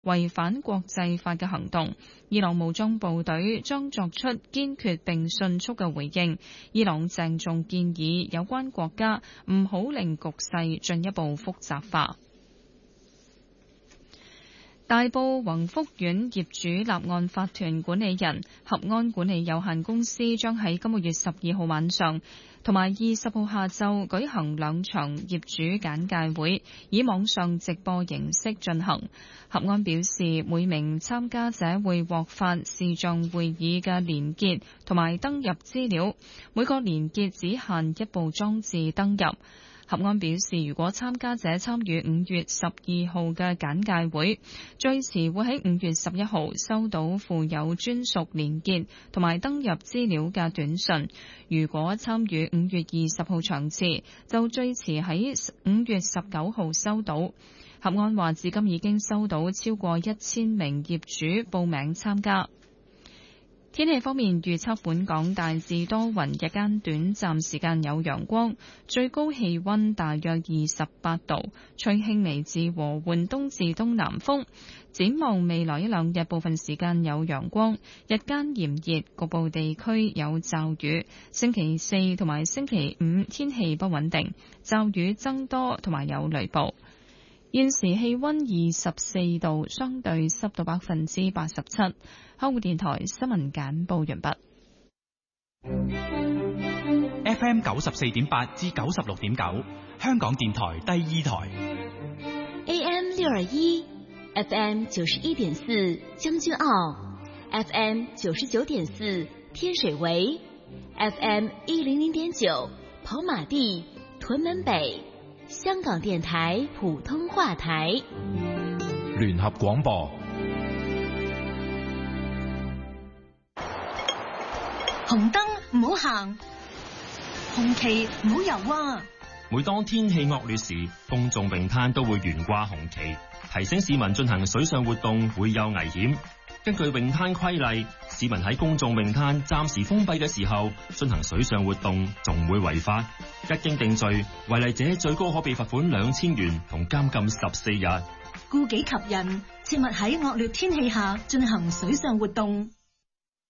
違反國際法嘅行動。伊朗武裝部隊將作出堅決並迅速嘅回應。伊朗鄭重建議有關國家唔好令局勢進一步複雜化。大埔宏福苑業主立案法團管理人合安管理有限公司將喺今個月12號晚上同埋20號下晝舉行2場業主簡介會，以網上直播形式進行。合安表示，每名參加者會獲發視像會議嘅連結同埋登入資料，每個連結只限一部裝置登入。合安表示，如果參加者參與5月12號嘅簡介會，最遲會喺5月11號收到附有專屬連結同埋登入資料嘅短信。如果參與5月20號場次，就最遲喺5月19號收到。合安話，至今已經收到超過1000名業主報名參加。天氣方面，預測本港大致多雲，日間短暫時間有陽光，最高氣溫大約28度，吹輕微至和緩東至東南風。展望未來1-2日，部分時間有陽光，日間炎熱，局部地區有驟雨。星期4同埋星期5天氣不穩定，驟雨增多同埋有雷暴。現時氣溫24度，相對濕度87%。香港電台新聞簡報完畢。 FM 94.8至96.9，香港電台第2台。 AM 621 FM 91.4將軍澳 FM 99.4天水圍 FM 100.9跑馬地屯門北，香港電台普通話台。 聯合廣播。 紅燈唔好行，紅旗唔好游啊！ 每當天氣惡劣時，公眾泳灘都會懸掛紅旗，提醒市民進行水上活動會有危險。根據泳灘規例，市民喺公眾泳灘暫時封閉嘅時候進行水上活動，仲會違法。一經定罪，違例者最高可被罰款2000元同監禁14日。 顧己及人，切勿喺惡劣天氣下進行水上活動。